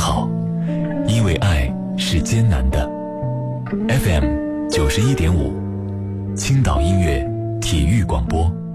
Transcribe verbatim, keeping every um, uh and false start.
好，因为爱是艰难的。F M 九十一点五，青岛音乐体育广播。